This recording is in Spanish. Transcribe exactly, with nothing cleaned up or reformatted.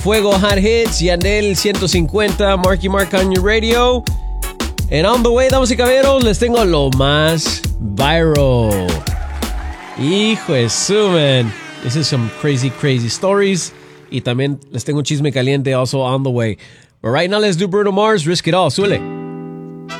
Fuego Hot Hits, Yandel ciento cincuenta, Marky Mark on your radio. And on the way, damas y caballeros, les tengo lo más viral. Hijo de su, man. This is some crazy, crazy stories. Y también les tengo un chisme caliente also on the way. But right now, let's do Bruno Mars, Risk It All. Súbele.